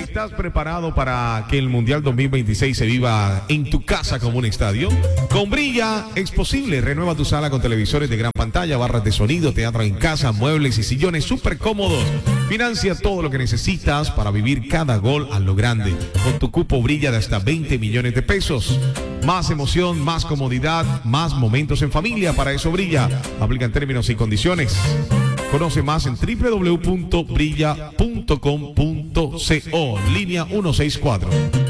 ¿Estás preparado para que el Mundial 2026 se viva en tu casa como un estadio? Con Brilla es posible. Renueva tu sala con televisores de gran pantalla, barras de sonido, teatro en casa, muebles y sillones súper cómodos. Financia todo lo que necesitas para vivir cada gol a lo grande. Con tu cupo Brilla de hasta 20 millones de pesos. Más emoción, más comodidad, más momentos en familia. Para eso Brilla. Aplican términos y condiciones. Conoce más en www.brilla.com.co, línea 164.